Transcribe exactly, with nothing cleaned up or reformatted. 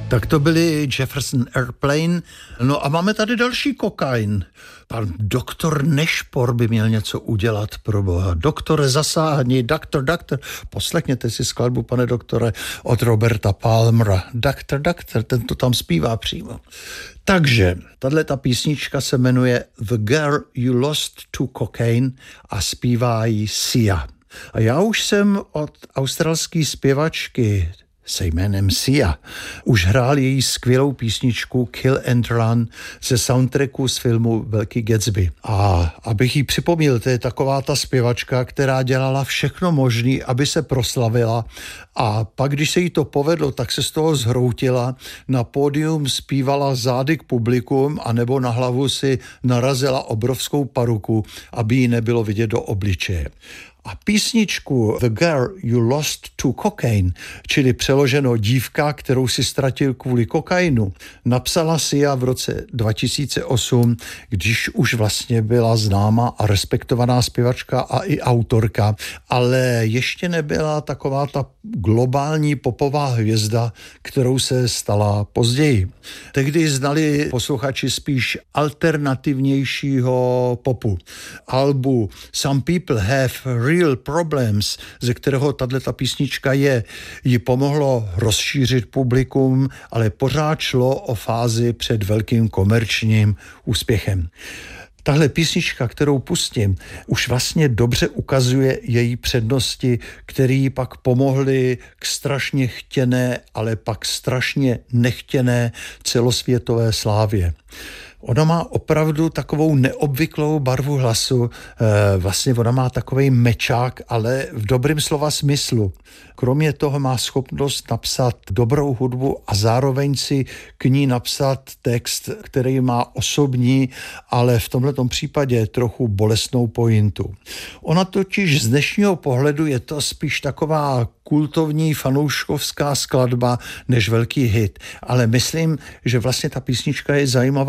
Tak to byli Jefferson Airplane. No a máme tady další kokain. Pan doktor Nešpor by měl něco udělat, pro boha. Doktore, zasáhni, doktor, doktor. Poslechněte si skladbu, pane doktore, od Roberta Palmera. Doktor, doktor, ten to tam zpívá přímo. Takže, tato písnička se jmenuje The Girl You Lost to Cocaine a zpívá ji Sia. A já už jsem od australské zpěvačky se jménem Sia už hrál její skvělou písničku Kill and Run ze soundtracku z filmu Velký Gatsby. A abych jí připomněl, to je taková ta zpěvačka, která dělala všechno možné, aby se proslavila, a pak, když se jí to povedlo, tak se z toho zhroutila, na pódium zpívala zády k publikum a nebo na hlavu si narazila obrovskou paruku, aby jí nebylo vidět do obličeje. A písničku The Girl You Lost to Cocaine, čili přeloženo dívka, kterou si ztratil kvůli kokainu, napsala Sia v roce dva tisíce osm, když už vlastně byla známá a respektovaná zpěvačka a i autorka, ale ještě nebyla taková ta globální popová hvězda, kterou se stala později. Tehdy znali posluchači spíš alternativnějšího popu. Albu Some People Have Real Problems, ze kterého tato písnička je, ji pomohlo rozšířit publikum, ale pořád šlo o fázi před velkým komerčním úspěchem. Tahle písnička, kterou pustím, už vlastně dobře ukazuje její přednosti, které pak pomohly k strašně chtěné, ale pak strašně nechtěné celosvětové slávě. Ona má opravdu takovou neobvyklou barvu hlasu, vlastně ona má takovej mečák, ale v dobrým slova smyslu. Kromě toho má schopnost napsat dobrou hudbu a zároveň si k ní napsat text, který má osobní, ale v tomhletom případě trochu bolestnou pointu. Ona totiž z dnešního pohledu je to spíš taková kultovní fanouškovská skladba než velký hit, ale myslím, že vlastně ta písnička je zajímavá